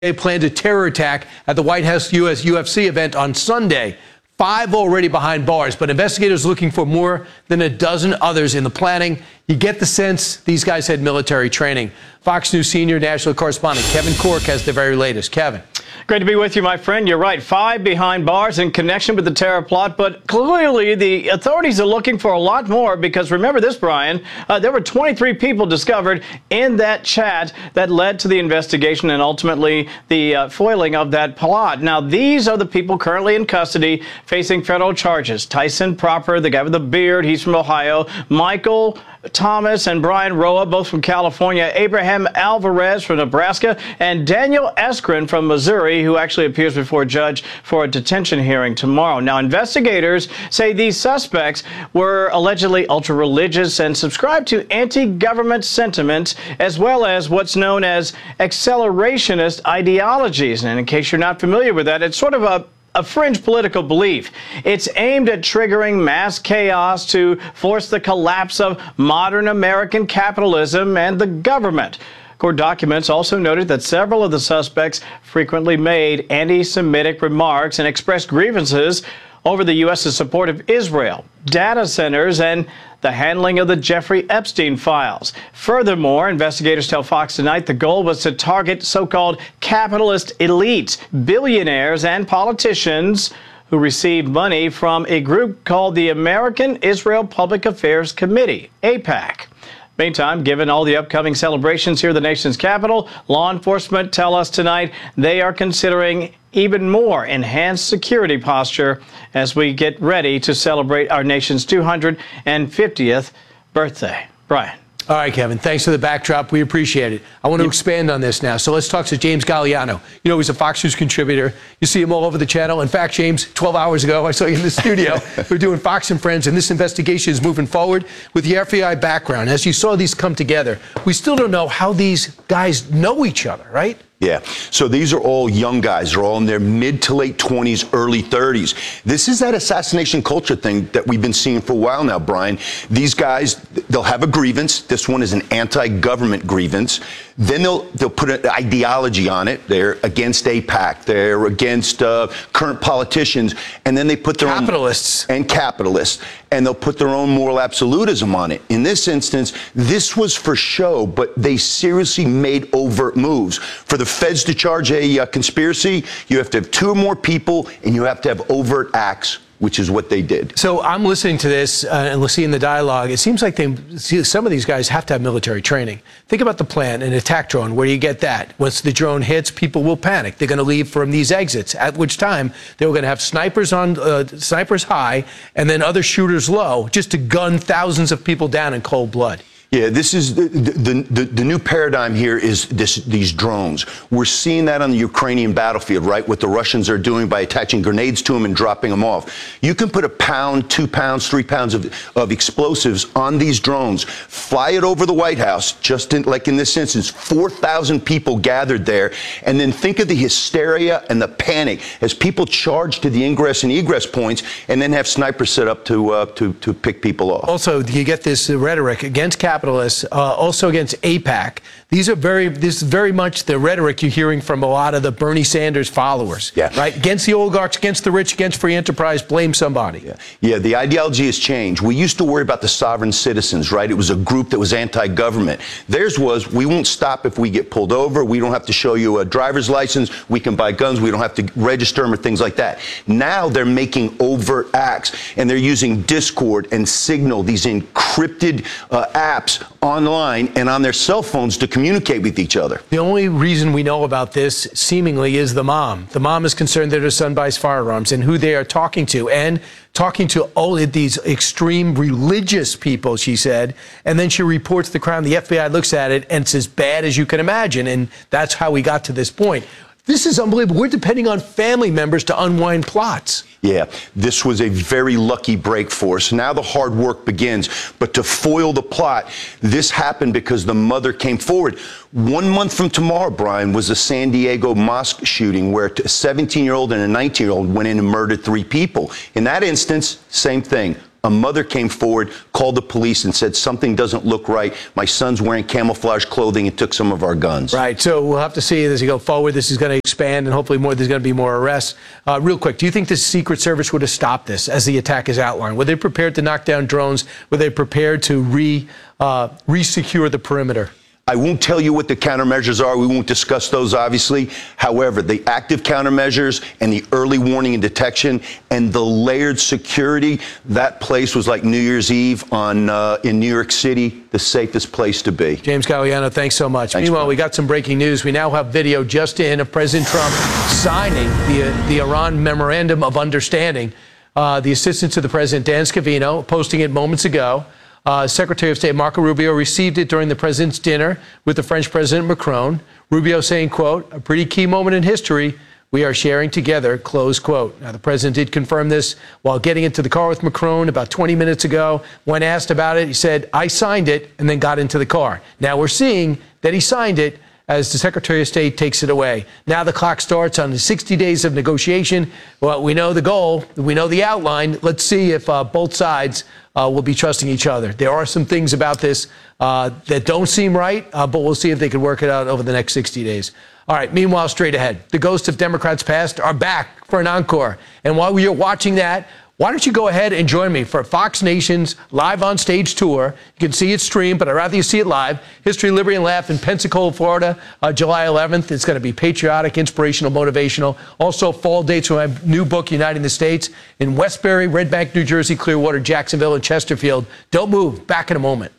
They planned a terror attack at the White House UFC event on Sunday. 5 already behind bars, but investigators looking for more than a dozen others in the planning. You get the sense these guys had military training. Fox News senior national correspondent Kevin Corke has the very latest. Kevin. Great to be with you, my friend. You're right. 5 behind bars in connection with the terror plot, but clearly the authorities are looking for a lot more because remember this, Brian, there were 23 people discovered in that chat that led to the investigation and ultimately the foiling of that plot. Now, these are the people currently in custody facing federal charges. Tyson Proper, the guy with the beard, he's from Ohio. Michael Thomas and Brian Roa, both from California. Abraham Alvarez from Nebraska. And Daniel Eskren from Missouri, who actually appears before a judge for a detention hearing tomorrow. Now, investigators say these suspects were allegedly ultra-religious and subscribed to anti-government sentiments, as well as what's known as accelerationist ideologies. And in case you're not familiar with that, it's sort of a fringe political belief. It's aimed at triggering mass chaos to force the collapse of modern American capitalism and the government. Court documents also noted that several of the suspects frequently made anti-Semitic remarks and expressed grievances over the U.S.'s support of Israel, data centers, and the handling of the Jeffrey Epstein files. Furthermore, investigators tell Fox tonight the goal was to target so-called capitalist elites, billionaires, and politicians who received money from a group called the American Israel Public Affairs Committee, AIPAC. Meantime, given all the upcoming celebrations here at the nation's capital, law enforcement tell us tonight they are considering even more enhanced security posture as we get ready to celebrate our nation's 250th birthday. Brian. All right, Kevin, thanks for the backdrop. We appreciate it. I want to expand on this now. So let's talk to James Galliano. You know, he's a Fox News contributor. You see him all over the channel. In fact, James, 12 hours ago, I saw you in the studio. We're doing Fox and Friends, and this investigation is moving forward with the FBI background. As you saw these come together, we still don't know how these guys know each other, right? Yeah. So these are all young guys. They're all in their mid to late 20s, early 30s. This is that assassination culture thing that we've been seeing for a while now, Brian. These guys, they'll have a grievance. This one is an anti-government grievance. Then they'll put an ideology on it. They're against AIPAC. They're against current politicians. And then they put their capitalists. And capitalists. And they'll put their own moral absolutism on it. In this instance, this was for show, but they seriously made overt moves. For the feds to charge a conspiracy, you have to have 2 or more people, and you have to have overt acts, which is what they did. So I'm listening to this and seeing the dialogue. It seems like some of these guys have to have military training. Think about the plan, an attack drone. Where do you get that? Once the drone hits, people will panic. They're going to leave from these exits, at which time they were going to have snipers on snipers high and then other shooters low, just to gun thousands of people down in cold blood. Yeah, this is the new paradigm here is these drones. We're seeing that on the Ukrainian battlefield, right? What the Russians are doing by attaching grenades to them and dropping them off. You can put 1 pound, 2 pounds, 3 pounds of explosives on these drones, fly it over the White House, like in this instance, 4,000 people gathered there, and then think of the hysteria and the panic as people charge to the ingress and egress points, and then have snipers set up to pick people off. Also, you get this rhetoric against capitalists, also against AIPAC. This is very much the rhetoric you're hearing from a lot of the Bernie Sanders followers. Yeah. Right? Against the oligarchs, against the rich, against free enterprise, blame somebody. Yeah, the ideology has changed. We used to worry about the sovereign citizens, right? It was a group that was anti-government. Theirs was, we won't stop if we get pulled over. We don't have to show you a driver's license. We can buy guns. We don't have to register them or things like that. Now they're making overt acts, and they're using Discord and Signal, these encrypted apps online and on their cell phones to communicate with each other. The only reason we know about this, seemingly, is the mom. The mom is concerned that her son buys firearms and who they are talking to, and talking to all of these extreme religious people, she said. And then she reports the crime. The FBI looks at it, and it's as bad as you can imagine. And that's how we got to this point. This is unbelievable. We're depending on family members to unwind plots. Yeah, this was a very lucky break for us. Now the hard work begins. But to foil the plot, this happened because the mother came forward. 1 month from tomorrow, Brian, was the San Diego mosque shooting where a 17-year-old and a 19-year-old went in and murdered 3 people. In that instance, same thing. A mother came forward, called the police, and said something doesn't look right. My son's wearing camouflage clothing and took some of our guns. Right. So we'll have to see as you go forward. This is going to expand, and hopefully there's going to be more arrests. Real quick, do you think the Secret Service would have stopped this as the attack is outlined? Were they prepared to knock down drones? Were they prepared to re-secure the perimeter? I won't tell you what the countermeasures are. We won't discuss those, obviously. However, the active countermeasures and the early warning and detection and the layered security, that place was like New Year's Eve in New York City, the safest place to be. James Galliano, thanks so much. Thanks, Meanwhile, Brian. we got some breaking news. We now have video just in of President Trump signing the Iran Memorandum of Understanding. The assistant to the president, Dan Scavino, posting it moments ago. Secretary of State Marco Rubio received it during the president's dinner with the French President Macron. Rubio saying, quote, "A pretty key moment in history we are sharing together," close quote. Now, the president did confirm this while getting into the car with Macron about 20 minutes ago. When asked about it, he said, "I signed it," and then got into the car. Now we're seeing that he signed it as the Secretary of State takes it away. Now the clock starts on the 60 days of negotiation. Well, we know the goal. We know the outline. Let's see if both sides will be trusting each other. There are some things about this that don't seem right, but we'll see if they can work it out over the next 60 days. All right, meanwhile, straight ahead, the ghosts of Democrats past are back for an encore. And while you're watching that, why don't you go ahead and join me for Fox Nation's Live on Stage tour. You can see it streamed, but I'd rather you see it live. History, Liberty, and Laugh in Pensacola, Florida, July 11th. It's going to be patriotic, inspirational, motivational. Also, fall dates for my new book, Uniting the States, in Westbury, Red Bank, New Jersey, Clearwater, Jacksonville, and Chesterfield. Don't move. Back in a moment.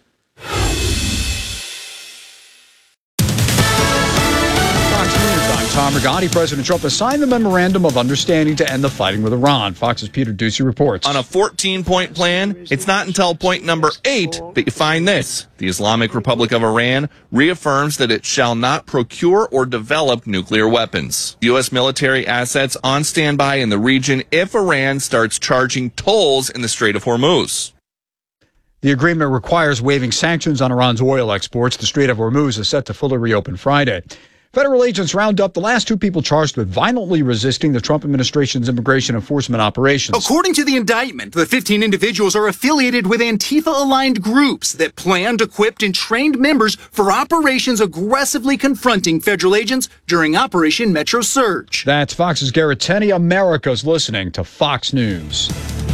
Tom Rigotti. President Trump has signed the Memorandum of Understanding to end the fighting with Iran. Fox's Peter Ducey reports. On a 14-point plan, it's not until point number 8 that you find this. The Islamic Republic of Iran reaffirms that it shall not procure or develop nuclear weapons. U.S. military assets on standby in the region if Iran starts charging tolls in the Strait of Hormuz. The agreement requires waiving sanctions on Iran's oil exports. The Strait of Hormuz is set to fully reopen Friday. Federal agents round up the last 2 people charged with violently resisting the Trump administration's immigration enforcement operations. According to the indictment, the 15 individuals are affiliated with Antifa-aligned groups that planned, equipped, and trained members for operations aggressively confronting federal agents during Operation Metro Surge. That's Fox's Garrett Tenney. America's listening to Fox News.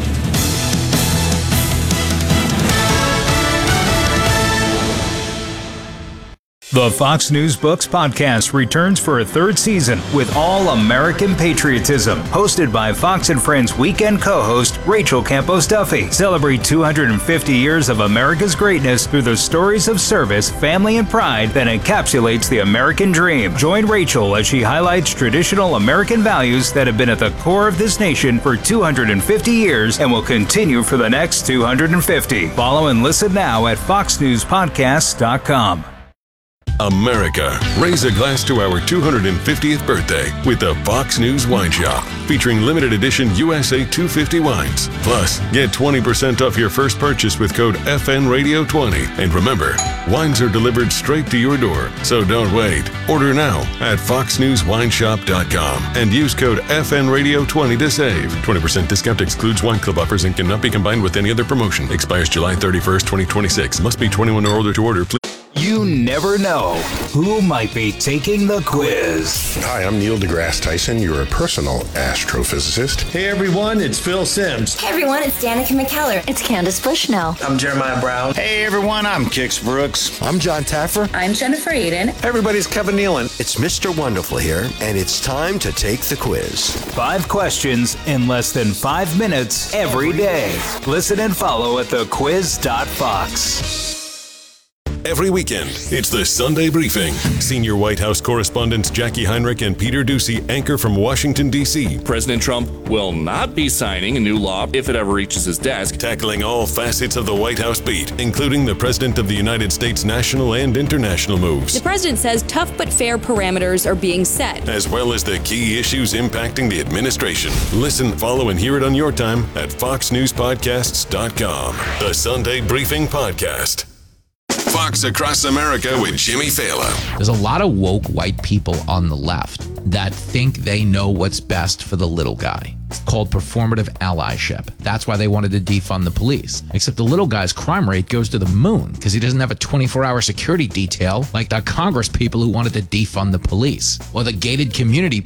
The Fox News Books podcast returns for a 3rd season with all American patriotism. Hosted by Fox and Friends weekend co-host Rachel Campos Duffy. Celebrate 250 years of America's greatness through the stories of service, family, and pride that encapsulates the American dream. Join Rachel as she highlights traditional American values that have been at the core of this nation for 250 years and will continue for the next 250. Follow and listen now at foxnewspodcasts.com. America, raise a glass to our 250th birthday with the Fox News Wine Shop, featuring limited edition USA 250 wines. Plus, get 20% off your first purchase with code FNRadio20. And remember, wines are delivered straight to your door, so don't wait. Order now at foxnewswineshop.com and use code FNRadio20 to save. 20% discount excludes wine club offers and cannot be combined with any other promotion. Expires July 31st, 2026. Must be 21 or older to order. Please. You never know who might be taking the quiz. Hi, I'm Neil deGrasse Tyson, your personal astrophysicist. Hey everyone, it's Phil Simms. Hey everyone, it's Danica McKellar. It's Candace Bushnell. I'm Jeremiah Brown. Hey everyone, I'm Kix Brooks. I'm John Taffer. I'm Jennifer Aiden. Everybody's Kevin Nealon. It's Mr. Wonderful here, and it's time to take the quiz. 5 questions in less than 5 minutes every day. Listen and follow at thequiz.fox. Every weekend, it's the Sunday Briefing. Senior White House correspondents Jackie Heinrich and Peter Ducey anchor from Washington, D.C. President Trump will not be signing a new law if it ever reaches his desk. Tackling all facets of the White House beat, including the President of the United States' national and international moves. The president says tough but fair parameters are being set, as well as the key issues impacting the administration. Listen, follow, and hear it on your time at foxnewspodcasts.com. The Sunday Briefing Podcast. Fox Across America with Jimmy Fallon. There's a lot of woke white people on the left. that think they know what's best for the little guy. It's called performative allyship. That's why they wanted to defund the police. Except the little guy's crime rate goes to the moon because he doesn't have a 24-hour security detail like the Congress people who wanted to defund the police, or the gated community